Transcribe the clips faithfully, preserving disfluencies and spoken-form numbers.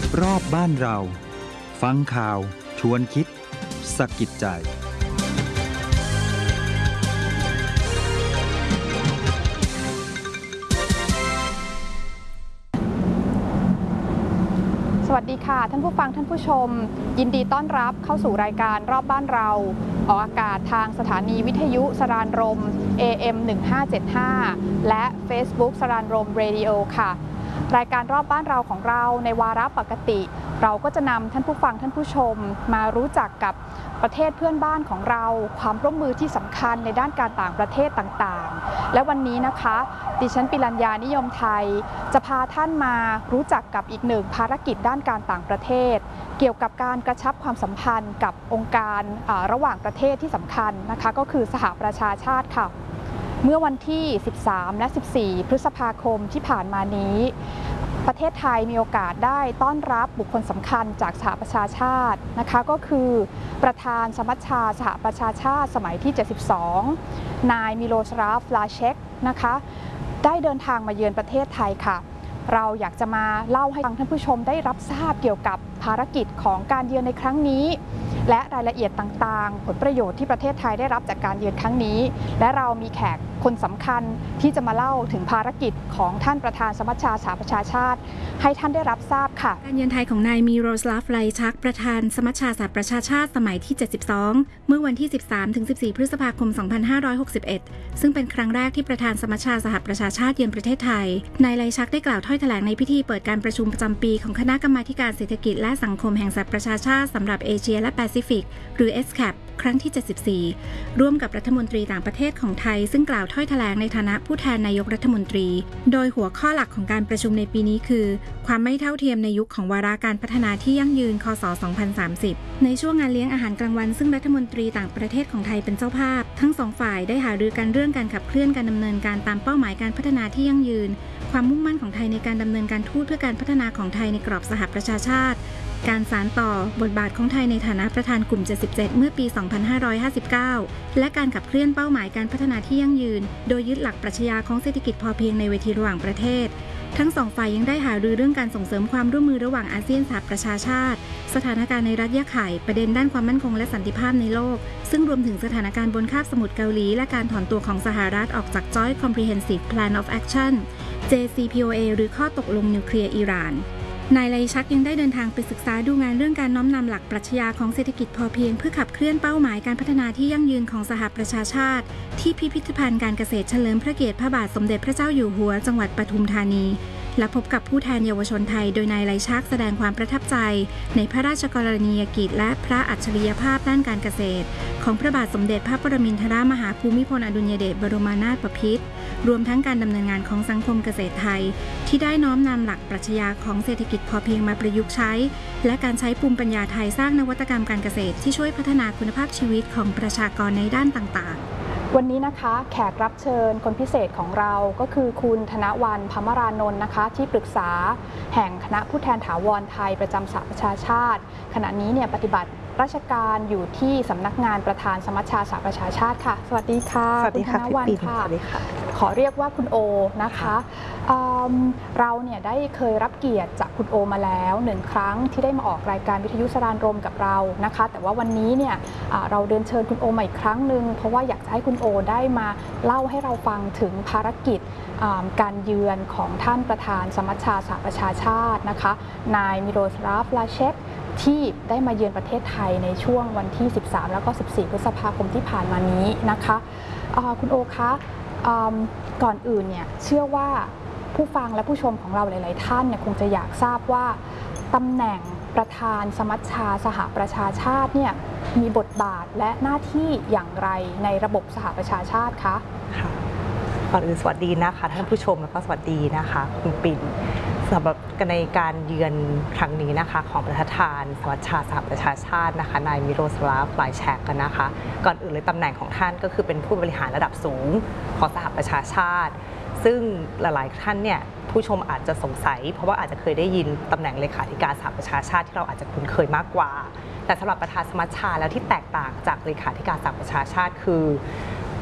รอบบ้านเราฟังข่าวชวนคิดสะกิดใจสวัสดีค่ะท่านผู้ฟังท่านผู้ชมยินดีต้อนรับเข้าสู่รายการรอบบ้านเราออกอากาศทางสถานีวิทยุสรานรม เอ เอ็ม หนึ่งห้าเจ็ดห้า และ Facebook สรานรมเรดิโอค่ะรายการรอบบ้านเราของเราในวาระปกติเราก็จะนำท่านผู้ฟังท่านผู้ชมมารู้จักกับประเทศเพื่อนบ้านของเราความร่วมมือที่สำคัญในด้านการต่างประเทศต่างๆและวันนี้นะคะดิฉันปิรัญญานิยมไทยจะพาท่านมารู้จักกับอีกหนึ่งภารกิจด้านการต่างประเทศเกี่ยวกับการกระชับความสัมพันธ์กับองค์การระหว่างประเทศที่สำคัญนะคะก็คือสหประชาชาติค่ะเมื่อวันที่สิบสามและสิบสี่พฤษภาคมที่ผ่านมานี้ประเทศไทยมีโอกาสได้ต้อนรับบุคคลสำคัญจากสหประชาชาตินะคะก็คือประธานสมัชชาสหประชาชาติสมัยที่เจ็ดสิบสองนายมิโลสลาฟ ลาเชกนะคะได้เดินทางมาเยือนประเทศไทยค่ะเราอยากจะมาเล่าให้ท่านผู้ชมได้รับทราบเกี่ยวกับภารกิจของการเยือนในครั้งนี้และรายละเอียดต่างๆผลประโยชน์ที่ประเทศไทยได้รับจากการเยือนครั้งนี้และเรามีแขกคนสำคัญที่จะมาเล่าถึงภารกิจของท่านประธานสมัชชาสหประชาชาติให้ท่านได้รับทราบค่ะการเยือนไทยของนายมิโรสลาฟ ไลชักประธานสมัชชาสหประชาชาติสมัยที่เจ็ดสิบสองเมื่อวันที่ สิบสามถึงสิบสี่ พฤษภาคม สองพันห้าร้อยหกสิบเอ็ด ซึ่งเป็นครั้งแรกที่ประธานสมัชชาสหประชาชาติเยือนประเทศไทยนายไลชักได้กล่าวถ้อยแถลงในพิธีเปิดการประชุมประจำปีของคณะกรรมาการเศรษฐกิจและสังคมแห่งสหประชาชาติสำหรับเอเชียและแปซิฟิกหรือ เอส แคป ครั้งที่เจ็ดสิบสี่ร่วมกับรัฐมนตรีต่างประเทศของไทยซึ่งกล่าวถ้อยแถลงในฐานะผู้แทนนายกรัฐมนตรีโดยหัวข้อหลักของการประชุมในปีนี้คือความไม่เท่าเทียมในยุคของวาระการพัฒนาที่ยั่งยืนคศสองพันสามสิบในช่วงงานเลี้ยงอาหารกลางวันซึ่งรัฐมนตรีต่างประเทศของไทยเป็นเจ้าภาพทั้งสองฝ่ายได้หารือกันเรื่องการขับเคลื่อนการดำเนินการตามเป้าหมายการพัฒนาที่ยั่งยืนความมุ่งมั่นของไทยในการดำเนินการทูตเพื่อการพัฒนาของไทยในกรอบสหประชาชาติการสานต่อบทบาทของไทยในฐานะประธานกลุ่มเจ็ดสิบเจ็ดเมื่อปี สองพันห้าร้อยห้าสิบเก้า และการขับเคลื่อนเป้าหมายการพัฒนาที่ยั่งยืนโดยยึดหลักปรัชญาของเศรษฐกิจพอเพียงในเวทีระหว่างประเทศทั้งสองฝ่ายยังได้หารือเรื่องการส่งเสริมความร่วมมือระหว่างอาเซียนสหประชาชาติสถานการณ์ในรัฐยะไข่ประเด็นด้านความมั่นคงและสันติภาพในโลกซึ่งรวมถึงสถานการณ์บนคาบสมุทรเกาหลีและการถอนตัวของสหรัฐออกจาก Joint Comprehensive Plan of Action เจ ซี พี โอ เอ หรือข้อตกลงนิวเคลียร์อิหร่านนายไลชักยังได้เดินทางไปศึกษาดูงานเรื่องการน้อมนำหลักปรัชญาของเศรษฐกิจพอเพียงเพื่อขับเคลื่อนเป้าหมายการพัฒนาที่ยั่งยืนของสหประชาชาติที่พิพิธภัณฑ์การเกษตรเฉลิมพระเกียรติพระบาทสมเด็จพระเจ้าอยู่หัวจังหวัดปทุมธานีและพบกับผู้แทนเยาวชนไทยโดยนายไลชักแสดงความประทับใจในพระราชกรณียกิจและพระอัจฉริยภาพด้านการเกษตรของพระบาทสมเด็จพระปรมินทรมหาภูมิพลอดุลยเดชบรมนาถบพิตรรวมทั้งการดำเนินงานของสังคมเกษตรไทยที่ได้น้อมนำหลักปรัชญาของเศรษฐกิจพอเพียงมาประยุกต์ใช้และการใช้ภูมิปัญญาไทยสร้างนวัตกรรมการเกษตรที่ช่วยพัฒนาคุณภาพชีวิตของประชากรในด้านต่างๆวันนี้นะคะแขกรับเชิญคนพิเศษของเราก็คือคุณธนวรรณ ภมรานนท์นะคะที่ปรึกษาแห่งคณะผู้แทนถาวรไทยประจำสหประชาชาติขณะนี้เนี่ยปฏิบัติราชการอยู่ที่สำนักงานประธานสมัชชาสหประชาชาติค่ะสวัสดีค่ะสวัสดีค่ะคุณธนวรรณค่ะสวัสดีค่ะขอเรียกว่าคุณโอนะคะเเราเนี่ยได้เคยรับเกียรติจากคุณโอมาแล้วหนึ่งครั้งที่ได้มาออกรายการวิทยุสรานรมกับเรานะคะแต่ว่าวันนี้เนี่ยเราเดินเชิญคุณโอมาอีกครั้งหนึ่งเพราะว่าอยากจะให้คุณโอได้มาเล่าให้เราฟังถึงภารกิจการเยือนของท่านประธานสมัชชาสหประชาชาตินะคะนายมิโรสลาฟ ลาเชกที่ได้มาเยือนประเทศไทยในช่วงวันที่สิบสามแล้วก็สิบสี่พฤษภาคมที่ผ่านมานี้นะคะคุณโอคะก่อนอื่นเนี่ยเชื่อว่าผู้ฟังและผู้ชมของเราหลายๆท่านเนี่ยคงจะอยากทราบว่าตำแหน่งประธานสมัชชาสหประชาชาติเนี่ยมีบทบาทและหน้าที่อย่างไรในระบบสหประชาชาติคะค่ะก่อนอื่นสวัสดีนะคะท่านผู้ชมแล้วก็สวัสดีนะคะคุณปิ่นสำหรับในการเยือนครั้งนี้นะคะของประธานสมัชชาสหประชาชาตินะคะนายมิโรสลาฟ ไลชักกันนะคะก่อนอื่นเลยตำแหน่งของท่านก็คือเป็นผู้บริหารระดับสูงของสหประชาชาติซึ่งหลายๆท่านเนี่ยผู้ชมอาจจะสงสัยเพราะว่าอาจจะเคยได้ยินตำแหน่งเลขาธิการสหประชาชาติที่เราอาจจะคุ้นเคยมากกว่า แต่สำหรับประธานสมัชชาแล้วที่แตกต่างจากเลขาธิการสหประชาชาติคือ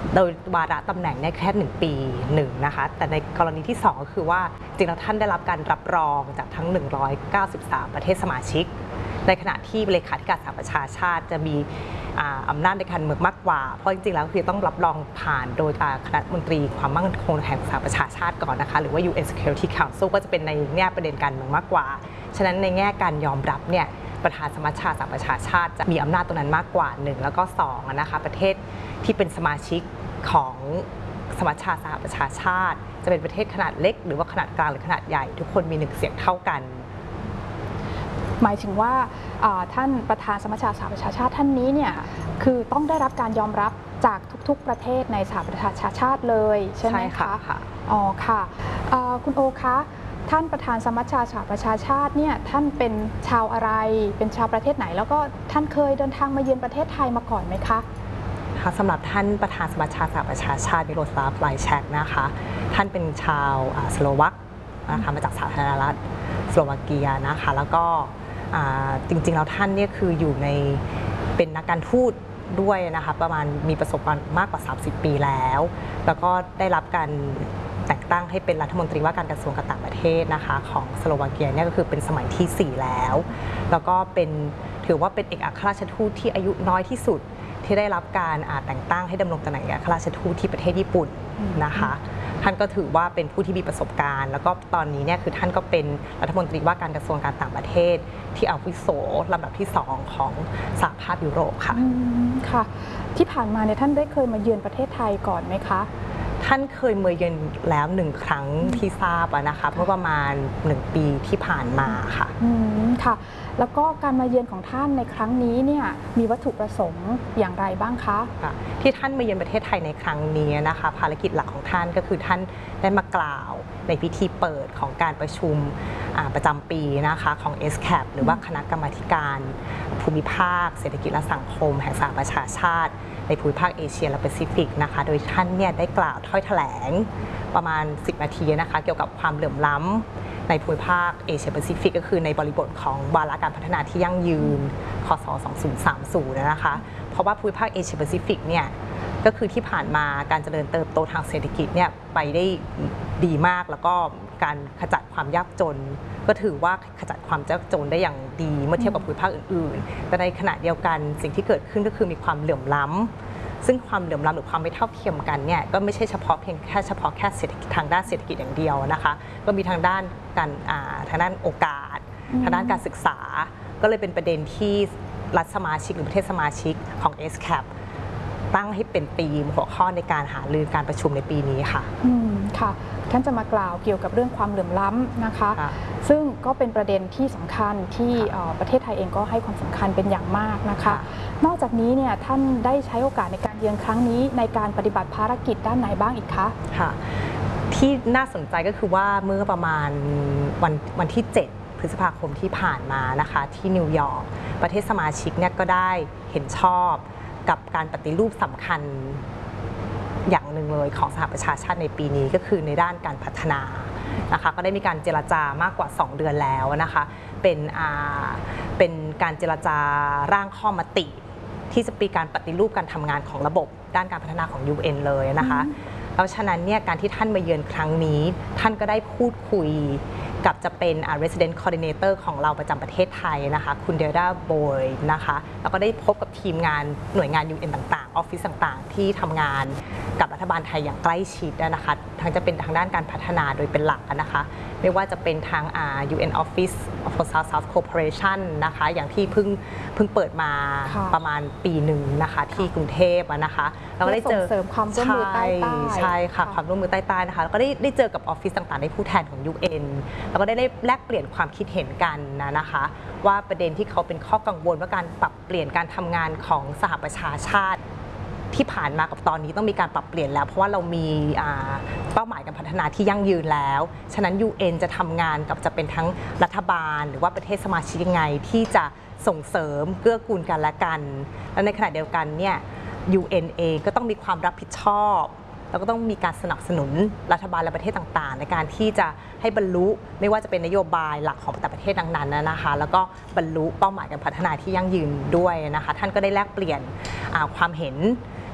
โดยวาระตำแหน่งเนี่ยแค่หนึ่งปีหนึ่งนะคะแต่ในกรณีที่สองก็คือว่าจริงๆแล้วท่านได้รับการรับรองจากทั้งหนึ่งร้อยเก้าสิบสามประเทศสมาชิกในขณะที่เลขาธิการสหประชาชาติจะมีอำนาจในการเมืองมากกว่าเพราะจริงๆแล้วคือต้องรับรองผ่านโดยคณะมนตรีความมั่นคงแห่งสหประชาชาติก่อนนะคะหรือว่า ยู เอ็น Security Council ก็จะเป็นในแง่ประเด็นการเมืองมากกว่าฉะนั้นในแง่การยอมรับเนี่ยประธานสมัชชาสหประชาชาติจะมีอำนาจตรงนั้นมากกว่าหนึ่งแล้วก็สองนะคะประเทศที่เป็นสมาชิกของสมัชชาสหประชาชาติจะเป็นประเทศขนาดเล็กหรือว่าขนาดกลางหรือขนาดใหญ่ทุกคนมีหนึ่งเสียงเท่ากันหมายถึงว่าท่านประธานสมัชชาสหประชาชาติท่านนี้เนี่ยคือต้องได้รับการยอมรับจากทุกๆประเทศในสหประชาชาติเลยใช่ไหมคะอ๋อค่ะคุณโอคะท่านประธานสมัชชาสหประชาชาติเนี่ยท่านเป็นชาวอะไรเป็นชาวประเทศไหนแล้วก็ท่านเคยเดินทางมาเยือนประเทศไทยมาก่อนไหมคะสำหรับท่านประธานสมัชชาสหประชาชาติมิโรสลาฟ ไลแชกนะคะท่านเป็นชาวสโลวักนะคะมาจากสาธารณรัฐสโลวาเกียนะคะแล้วก็จริงๆแล้วท่านเนี่ยคืออยู่ในเป็นนักการทูตด้วยนะคะประมาณมีประสบการณ์มากกว่าสามสิบปีแล้วแล้วก็ได้รับการแต่งตั้งให้เป็นรัฐมนตรีว่าการกระทรวงการต่างประเทศนะคะของสโลวาเกียเนี่ยก็คือเป็นสมัยที่สี่แล้วแล้วก็เป็นถือว่าเป็นเอกอัครราชทูตที่อายุน้อยที่สุดที่ได้รับการแต่งตั้งให้ดำรงตำแหน่งเอกอัครราชทูตที่ประเทศญี่ปุ่นนะคะท่านก็ถือว่าเป็นผู้ที่มีประสบการณ์แล้วก็ตอนนี้เนี่ยคือท่านก็เป็นรัฐมนตรีว่าการกระทรวงการต่างประเทศที่อาวุโสลำดับที่สองของสหภาพยุโรปค่ะค่ะที่ผ่านมาเนี่ยท่านได้เคยมาเยือนประเทศไทยก่อนไหมคะท่านเคยมาเยือนแล้วหนึ่งครั้งที่ทราบนะคะเมื่อประมาณหนึ่งปีที่ผ่านมาค่ะอืมค่ะแล้วก็การมาเยือนของท่านในครั้งนี้เนี่ยมีวัตถุประสงค์อย่างไรบ้างคะที่ท่านมาเยือนประเทศไทยในครั้งนี้นะคะภารกิจหลักของท่านก็คือท่านได้มากล่าวในพิธีเปิดของการประชุมประจำปีนะคะของ เอส แคป หรือว่าคณะกรรมาการภูมิภาคเศรษฐกิจและสังคมแห่งสหประชาชาติในภูมิภาคเอเชียและแปซิฟิกนะคะโดยท่านเนี่ยได้กล่าวถ้อยแถลงประมาณสิบนาทีนะคะเกี่ยวกับความเหลื่อมล้ำในภูมิภาคเอเชียแปซิฟิกก็คือในบริบทของวาระการพัฒนาที่ยั่งยืนคศสองพันสามสิบนะคะเพราะว่าภูมิภาคเอเชียแปซิฟิกเนี่ยก็คือที่ผ่านมาการเจริญเติบโตทางเศรษฐกิจเนี่ยไปได้ดีมากแล้วก็การขจัดความยากจนก็ถือว่าขจัดความยากจนได้อย่างดีเมื่อเทียบกับภูมิภาคอื่นๆแต่ในขณะเดียวกันสิ่งที่เกิดขึ้นก็คือมีความเหลื่อมล้ำซึ่งความเหลื่อมล้ำหรือความไม่เท่าเทียมกันเนี่ยก็ไม่ใช่เฉพาะเพียงแค่เฉพาะแค่เศรษฐกิจทางด้านเศรษฐกิจอย่างเดียวนะคะก็มีทางด้านการทางด้านโอกาสทางด้านการศึกษาก็เลยเป็นประเด็นที่รัฐสมาชิกหรือประเทศสมาชิกของ เอส แคป ตั้งให้เป็นธีมหัวข้อในการหารือการประชุมในปีนี้ค่ะอืมค่ะท่านจะมากล่าวเกี่ยวกับเรื่องความเหลื่อมล้ำนะคะซึ่งก็เป็นประเด็นที่สำคัญที่ประเทศไทยเองก็ให้ความสำคัญเป็นอย่างมากนะคะนอกจากนี้เนี่ยท่านได้ใช้โอกาสในการเยือนครั้งนี้ในการปฏิบัติภารกิจด้านไหนบ้างอีกคะค่ะที่น่าสนใจก็คือว่าเมื่อประมาณวันวันที่เจ็ดพฤษภาคมที่ผ่านมานะคะที่นิวยอร์กประเทศสมาชิกเนี่ยก็ได้เห็นชอบกับการปฏิรูปสำคัญอย่างหนึ่งเลยของสหประชาชาติในปีนี้ก็คือในด้านการพัฒนานะคะก็ได้มีการเจรจามากกว่าสองเดือนแล้วนะคะเป็นอ่าเป็นการเจรจาร่างข้อมติที่จะมีการปฏิรูปการทำงานของระบบด้านการพัฒนาของ ยู เอ็น เลยนะคะแล้วฉะนั้นเนี่ยการที่ท่านมาเยือนครั้งนี้ท่านก็ได้พูดคุยกับจะเป็น resident coordinator ของเราประจำประเทศไทยนะคะคุณเดลดาโบยนะคะแล้วก็ได้พบกับทีมงานหน่วยงาน ยู เอ็น ต่างๆออฟฟิศต่างๆที่ทำงานกับรัฐบาลไทยอย่างใกล้ชิดนะคะทั้งจะเป็นทางด้านการพัฒนาโดยเป็นหลักนะคะไม่ว่าจะเป็นทาง ยู เอ็น Office for South South Cooperation นะคะอย่างที่เพิ่งเพิ่งเปิดมาประมาณปีหนึ่งนะคะที่กรุงเทพนะคะแล้วก็ได้เจอเสริมความร่วมมือใต้ใต้ใช่ค่ะความร่วมมือใต้ใต้นะคะแล้วก็ได้ได้เจอกับออฟฟิศต่างๆในผู้แทนของ ยู เอ็น แล้วก็ได้แลกเปลี่ยนความคิดเห็นกันนะคะว่าประเด็นที่เขาเป็นข้อกังวลว่าการปรับเปลี่ยนการทำงานของสหประชาชาติที่ผ่านมากับตอนนี้ต้องมีการปรับเปลี่ยนแล้วเพราะว่าเรามีเป้าหมายการพัฒนาที่ยั่งยืนแล้วฉะนั้น ยู เอ็น จะทำงานกับจะเป็นทั้งรัฐบาลหรือว่าประเทศสมาชิกยังไงที่จะส่งเสริมเกื้อกูลกันและกันและในขณะเดียวกันเนี่ย ยู เอ็น เองก็ต้องมีความรับผิดชอบแล้วก็ต้องมีการสนับสนุนรัฐบาลและประเทศต่างๆในการที่จะให้บรรลุไม่ว่าจะเป็นนโยบายหลักของแต่ประเทศนั้นๆนะคะแล้วก็บรรลุเป้าหมายการพัฒนาที่ยั่งยืนด้วยนะคะท่านก็ได้แลกเปลี่ยนความเห็น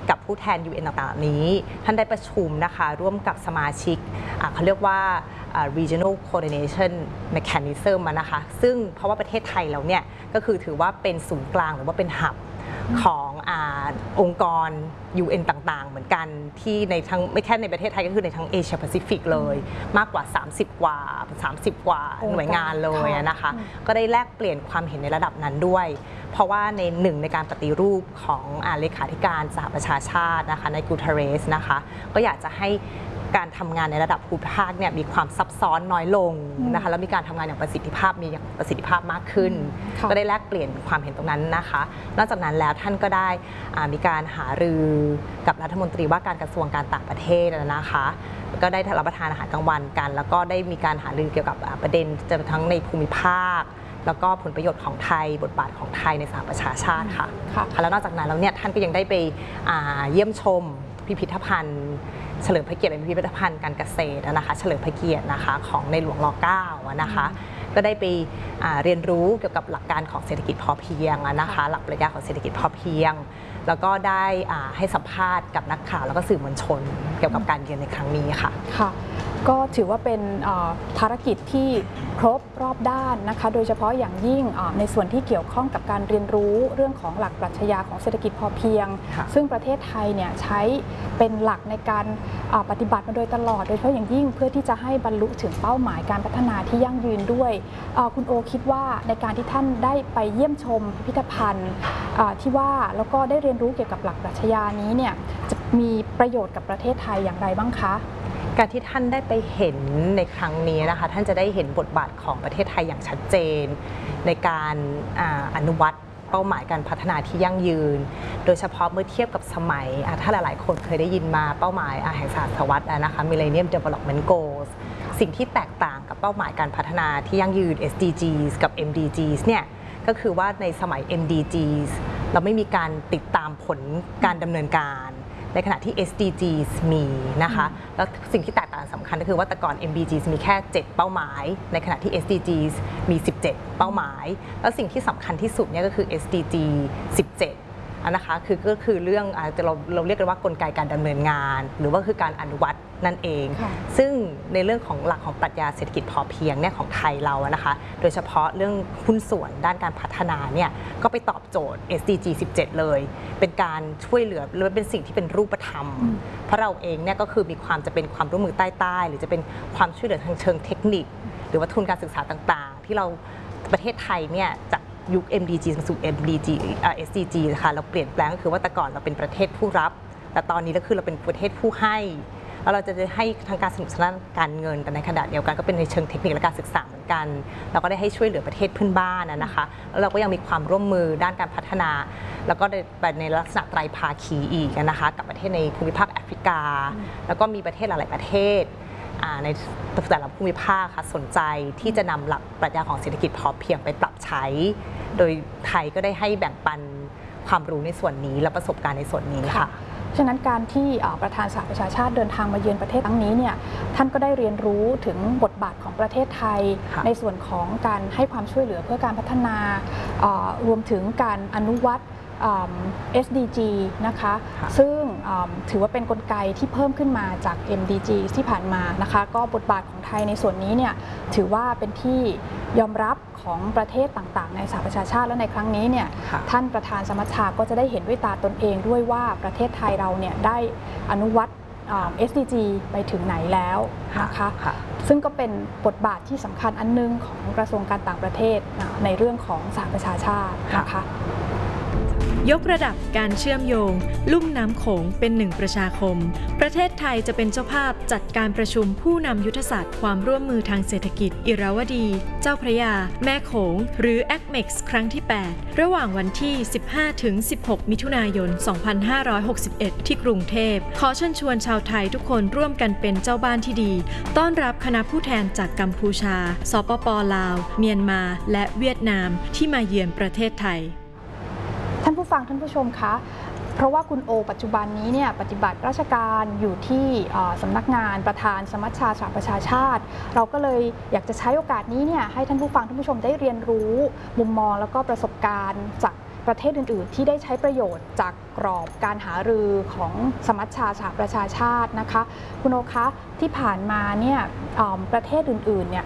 กับผู้แทน ยู เอ็น ต่างๆนี้ท่านได้ประชุมนะคะร่วมกับสมาชิกเขาเรียกว่า regional coordination mechanism นะคะซึ่งเพราะว่าประเทศไทยเราเนี่ยก็คือถือว่าเป็นศูนย์กลางหรือว่าเป็นหับของอองค์กร ยู เอ็น ต่างๆเหมือนกันที่ในทั้งไม่แค่ในประเทศไทยก็คือในทั้งเอเชียแปซิฟิกเลยมากกว่าสามสิบกว่าสามสิบกว่าหน่วยงานเลยนะคะก็ได้แลกเปลี่ยนความเห็นในระดับนั้นด้วยเพราะว่าในหนึ่งในการปฏิรูปของเลขาธิการสหประชาชาตินะคะในกูเทเรสนะคะก็อยากจะให้การทำงานในระดับภูมิภาคเนี่ยมีความซับซ้อนน้อยลงนะคะแล้วมีการทำงานอย่างประสิทธิภาพมีประสิทธิภาพมากขึ้นก็ได้แลกเปลี่ยนความเห็นตรงนั้นนะคะนอกจากนั้นแล้วท่านก็ได้มีการหารือกับรัฐมนตรีว่าการกระทรวงการต่างประเทศนะคะก็ได้รับประทานอาหารกลางวันกันแล้วก็ได้มีการหารือเกี่ยวกับประเด็นทั้งในภูมิภาคแล้วก็ผลประโยชน์ของไทยบทบาทของไทยในสหประชาชาติค่ะแล้วนอกจากนั้นแล้วเนี่ยท่านก็ยังได้ไปเยี่ยมชมพิพิธภัณฑ์เฉลิมพระเกียรติเป็นพิพิธภัณฑ์การเกษตรนะคะเฉลิมพระเกียรตินะคะของในหลวงรอเก้านะคะก็ได้ไปเรียนรู้เกี่ยวกับหลักการของเศรษฐกิจพอเพียงนะคะหลักปรัชญาของเศรษฐกิจพอเพียงแล้วก็ได้ให้สัมภาษณ์กับนักข่าวแล้วก็สื่อมวลชนเกี่ยวกับการเยือนในครั้งนี้ค่ะค่ะก็ถือว่าเป็นภารกิจที่ครบรอบด้านนะคะโดยเฉพาะอย่างยิ่งในส่วนที่เกี่ยวข้องกับการเรียนรู้เรื่องของหลักปรัชญาของเศรษฐกิจพอเพียงซึ่งประเทศไทยเนี่ยใช้เป็นหลักในการปฏิบัติมาโดยตลอดโดยเฉพาะอย่างยิ่งเพื่อที่จะให้บรรลุถึงเป้าหมายการพัฒนาที่ยั่งยืนด้วยคุณโอคิดว่าในการที่ท่านได้ไปเยี่ยมชมพิพิธภัณฑ์ที่ว่าแล้วก็ได้เรียนรู้เกี่ยวกับหลักปรัชญานี้เนี่ยจะมีประโยชน์กับประเทศไทยอย่างไรบ้างคะการที่ท่านได้ไปเห็นในครั้งนี้นะคะท่านจะได้เห็นบทบาทของประเทศไทยอย่างชัดเจนในการอนุวัตเป้าหมายการพัฒนาที่ยั่งยืนโดยเฉพาะเมื่อเทียบกับสมัยถ้าหลายๆคนเคยได้ยินมาเป้าหมายแห่งศตวรรษนะคะ Millennium Development Goals สิ่งที่แตกต่างกับเป้าหมายการพัฒนาที่ยั่งยืน เอส ดี จี กับ เอ็ม ดี จี เนี่ยก็คือว่าในสมัย เอ็ม ดี จี เราไม่มีการติดตามผลการดำเนินการในขณะที่ เอส ดี จี มีนะคะแล้วสิ่งที่แตกต่างสำคัญก็คือว่าแต่ก่อน เอ็ม ดี จี มีแค่เจ็ดเป้าหมายในขณะที่ เอส ดี จี มีสิบเจ็ดเป้าหมายแล้วสิ่งที่สำคัญที่สุดเนี่ยก็คือ เอส ดี จี สิบเจ็ดนะคะคือก็คือเรื่องเราเราเรียกกันว่ากลไกการดำเนินงานหรือว่าคือการอนุวัตนั่นเองซึ่งในเรื่องของหลักของปรัชญาเศรษฐกิจพอเพียงเนี่ยของไทยเรานะคะโดยเฉพาะเรื่องหุ้นส่วนด้านการพัฒนาเนี่ยก็ไปตอบโจทย์ เอส ดี จี สิบเจ็ดเลยเป็นการช่วยเหลือหรือเป็นสิ่งที่เป็นรูปธรรมเพราะเราเองเนี่ยก็คือมีความจะเป็นความร่วมมือใต้ๆหรือจะเป็นความช่วยเหลือทางเชิงเทคนิคหรือว่าทุนการศึกษาต่างๆที่เราประเทศไทยเนี่ยจากยุค เอ็ม ดี จี มาสู่ เอ็ม ดี จี เอส ดี จี ค่ะเราเปลี่ยนแปลงก็คือว่าแต่ก่อนเราเป็นประเทศผู้รับแต่ตอนนี้ก็คือเราเป็นประเทศผู้ให้แล้วเราจะให้ทางการสนับสนุนการเงินแต่ในขณะเดียวกันก็เป็นในเชิงเทคนิคและการศึกษาเหมือนกันเราก็ได้ให้ช่วยเหลือประเทศเพื่อนบ้านนะคะแล้วเราก็ยังมีความร่วมมือด้านการพัฒนาแล้วก็ในลักษณะไตรภาคีอีกนะคะกับประเทศในภูมิภาคแอฟริกาแล้วก็มีประเทศหลายๆประเทศในแต่ละภูมิภาคค่ะสนใจที่จะนำหลักปรัชญาของเศรษฐกิจพอเพียงไปปรับใช้โดยไทยก็ได้ให้แบ่งปันความรู้ในส่วนนี้และประสบการณ์ในส่วนนี้ค่ะฉะนั้นการที่ประธานสหประชาชาติเดินทางมาเยือนประเทศครั้งนี้เนี่ยท่านก็ได้เรียนรู้ถึงบทบาทของประเทศไทยในส่วนของการให้ความช่วยเหลือเพื่อการพัฒนารวมถึงการอนุวัต เอส ดี จี นะคะซึ่งถือว่าเป็นกลไกที่เพิ่มขึ้นมาจาก เอ็ม ดี จี ที่ผ่านมานะคะก็บทบาทของไทยในส่วนนี้เนี่ยถือว่าเป็นที่ยอมรับของประเทศต่างๆในสหประชาชาติและในครั้งนี้เนี่ยท่านประธานสมัชชาก็จะได้เห็นด้วยตาตนเองด้วยว่าประเทศไทยเราเนี่ยได้อนุวัต เอส ดี จี ไปถึงไหนแล้วนะคะซึ่งก็เป็นบทบาทที่สำคัญอันนึงของกระทรวงการต่างประเทศในเรื่องของสหประชาชาตินะคะยกระดับการเชื่อมโยงลุ่มน้ำโขงเป็นหนึ่งประชาคมประเทศไทยจะเป็นเจ้าภาพจัดการประชุมผู้นำยุทธศาสตร์ความร่วมมือทางเศรษฐกิจอิราวดี เจ้าพระยาแม่โขงหรือ เอ ซี เอ็ม อี ซี ครั้งที่ แปด ระหว่างวันที่ สิบห้าถึงสิบหก มิถุนายน สองพันห้าร้อยหกสิบเอ็ด ที่กรุงเทพขอเชิญชวนชาวไทยทุกคนร่วมกันเป็นเจ้าบ้านที่ดีต้อนรับคณะผู้แทนจากกัมพูชาสปป.ลาวเมียนมาและเวียดนามที่มาเยือนประเทศไทยท่านผู้ฟังท่านผู้ชมคะเพราะว่าคุณโอปัจจุบันนี้เนี่ยปฏิบัติราชการอยู่ที่สำนักงานประธานสมัชชาสหประชาชาติเราก็เลยอยากจะใช้โอกาสนี้เนี่ยให้ท่านผู้ฟังท่านผู้ชมได้เรียนรู้มุมมองแล้วก็ประสบการณ์จากประเทศอื่นๆที่ได้ใช้ประโยชน์จากกรอบการหารือของสมัชชาสหประชาชาตินะคะคุณโอคะที่ผ่านมาเนี่ยประเทศอื่นๆเนี่ย